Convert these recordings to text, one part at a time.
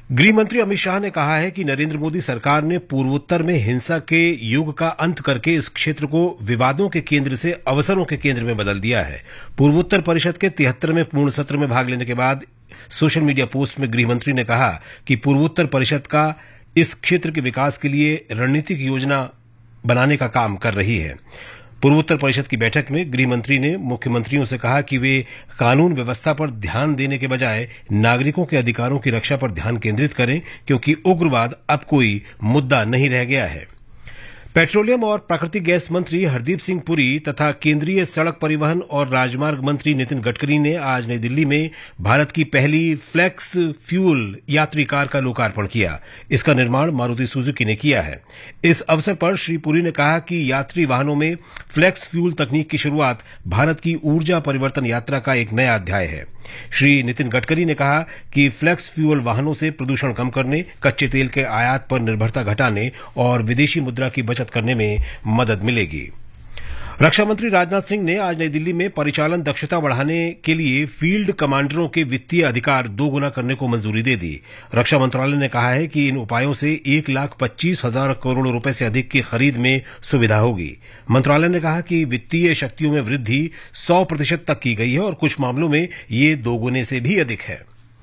गृह मंत्री अमित शाह ने कहा है कि नरेंद्र मोदी सरकार ने पूर्वोत्तर में हिंसा के युग का अंत करके इस क्षेत्र को विवादों के केंद्र से अवसरों के केंद्र में बदल दिया है। पूर्वोत्तर परिषद के 73वें पूर्ण सत्र में भाग लेने के बाद सोशल मीडिया पोस्ट में गृह मंत्री ने कहा कि पूर्वोत्तर परिषद का इस क्षेत्र के विकास के लिए रणनीतिक योजना बनाने का काम कर रही है। पूर्वोत्तर परिषद की बैठक में गृह मंत्री ने मुख्यमंत्रियों से कहा कि वे कानून व्यवस्था पर ध्यान देने के बजाय नागरिकों के अधिकारों की रक्षा पर ध्यान केंद्रित करें, क्योंकि उग्रवाद अब कोई मुद्दा नहीं रह गया है। पेट्रोलियम और प्राकृतिक गैस मंत्री हरदीप सिंह पुरी तथा केंद्रीय सड़क परिवहन और राजमार्ग मंत्री नितिन गडकरी ने आज नई दिल्ली में भारत की पहली फ्लेक्स फ्यूल यात्री कार का लोकार्पण किया। इसका निर्माण मारुति सुजुकी ने किया है। इस अवसर पर श्री पुरी ने कहा कि यात्री वाहनों में फ्लेक्स फ्यूल तकनीक की शुरुआत भारत की ऊर्जा परिवर्तन यात्रा का एक नया अध्याय है। श्री नितिन गडकरी ने कहा कि फ्लेक्स फ्यूल वाहनों से प्रदूषण कम करने, कच्चे तेल के आयात पर निर्भरता घटाने और विदेशी मुद्रा की बचत करने में मदद मिलेगी। रक्षा मंत्री राजनाथ सिंह ने आज नई दिल्ली में परिचालन दक्षता बढ़ाने के लिए फील्ड कमांडरों के वित्तीय अधिकार दोगुना करने को मंजूरी दे दी। रक्षा मंत्रालय ने कहा है कि इन उपायों से 1,25,000 करोड़ रुपए से अधिक की खरीद में सुविधा होगी। मंत्रालय ने कहा कि वित्तीय शक्तियों में वृद्धि 100% तक की गई है और कुछ मामलों में ये दोगुने से भी अधिक है।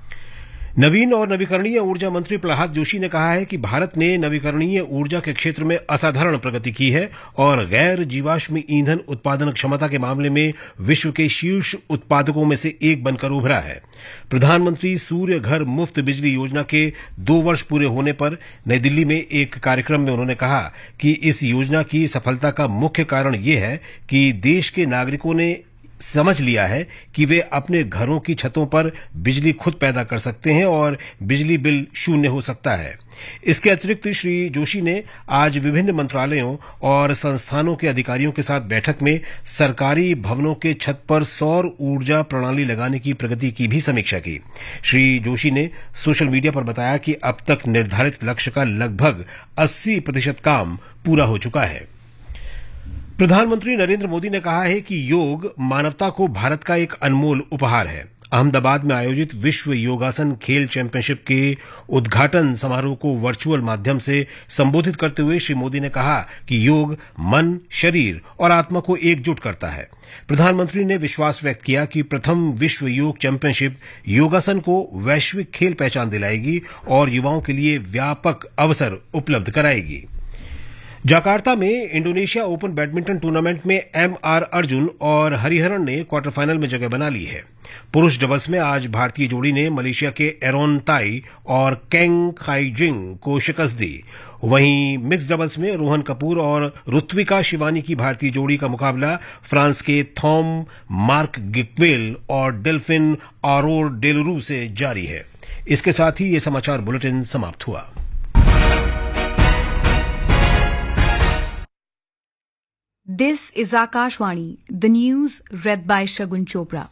नवीन और नवीकरणीय ऊर्जा मंत्री प्रहलाद जोशी ने कहा है कि भारत ने नवीकरणीय ऊर्जा के क्षेत्र में असाधारण प्रगति की है और गैर जीवाश्म ईंधन उत्पादन क्षमता के मामले में विश्व के शीर्ष उत्पादकों में से एक बनकर उभरा है। प्रधानमंत्री सूर्य घर मुफ्त बिजली योजना के 2 वर्ष पूरे होने पर नई दिल्ली में एक कार्यक्रम में उन्होंने कहा कि इस योजना की सफलता का मुख्य कारण ये है कि देश के नागरिकों ने समझ लिया है कि वे अपने घरों की छतों पर बिजली खुद पैदा कर सकते हैं और बिजली बिल शून्य हो सकता है। इसके अतिरिक्त श्री जोशी ने आज विभिन्न मंत्रालयों और संस्थानों के अधिकारियों के साथ बैठक में सरकारी भवनों के छत पर सौर ऊर्जा प्रणाली लगाने की प्रगति की भी समीक्षा की। श्री जोशी ने सोशल मीडिया पर बताया कि अब तक निर्धारित लक्ष्य का लगभग 80% काम पूरा हो चुका है। प्रधानमंत्री नरेंद्र मोदी ने कहा है कि योग मानवता को भारत का एक अनमोल उपहार है। अहमदाबाद में आयोजित विश्व योगासन खेल चैंपियनशिप के उद्घाटन समारोह को वर्चुअल माध्यम से संबोधित करते हुए श्री मोदी ने कहा कि योग मन, शरीर और आत्मा को एकजुट करता है। प्रधानमंत्री ने विश्वास व्यक्त किया कि प्रथम विश्व योग चैंपियनशिप योगासन को वैश्विक खेल पहचान दिलाएगी और युवाओं के लिए व्यापक अवसर उपलब्ध कराएगी। जकार्ता में इंडोनेशिया ओपन बैडमिंटन टूर्नामेंट में एमआर अर्जुन और हरिहरन ने क्वार्टर फाइनल में जगह बना ली है। पुरुष डबल्स में आज भारतीय जोड़ी ने मलेशिया के एरोन ताई और केंग खाईजिंग को शिकस्त दी। वहीं मिक्स डबल्स में रोहन कपूर और ऋत्विका शिवानी की भारतीय जोड़ी का मुकाबला फ्रांस के थॉम मार्क गिक्वेल और डेल्फिन आरोर डेलरू से जारी है। इसके साथ ही ये समाचार बुलेटिन समाप्त हुआ। This is Akashvani, the news read by Shagun Chopra.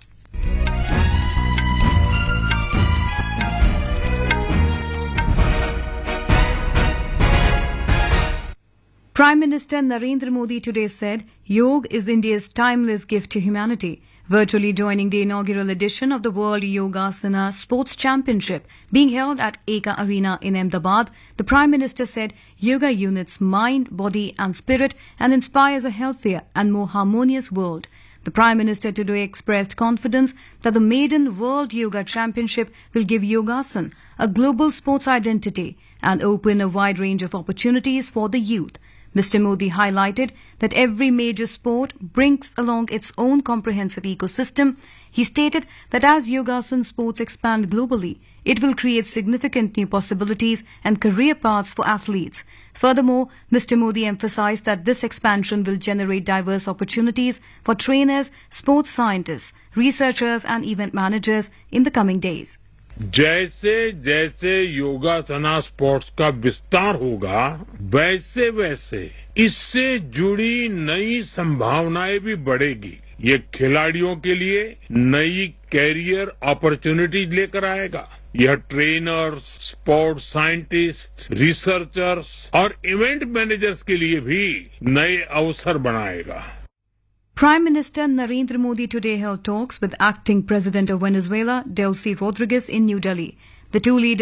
Prime Minister Narendra Modi today said, Yoga is India's timeless gift to humanity. Virtually joining the inaugural edition of the World Yogasana Sports Championship being held at Eka Arena in Ahmedabad, the Prime Minister said yoga unites mind, body and spirit and inspires a healthier and more harmonious world. The Prime Minister today expressed confidence that the maiden World Yoga Championship will give Yogasan a global sports identity and open a wide range of opportunities for the youth. Mr. Modi highlighted that every major sport brings along its own comprehensive ecosystem. He stated that as Yogasan sports expand globally, it will create significant new possibilities and career paths for athletes. Furthermore, Mr. Modi emphasized that this expansion will generate diverse opportunities for trainers, sports scientists, researchers and event managers in the coming days. जैसे जैसे योगासना sports का विस्तार होगा, वैसे वैसे इससे जुड़ी नई संभावनाएं भी बढ़ेगी। ये खिलाड़ियों के लिए नई कैरियर अपॉर्चुनिटीज लेकर आएगा। यह ट्रेनर्स, स्पोर्ट्स साइंटिस्ट, रिसर्चर्स और इवेंट मैनेजर्स के लिए भी नए अवसर बनाएगा। Prime Minister Narendra Modi today held talks with acting President of Venezuela, Delcy Rodriguez, in New Delhi. The two leaders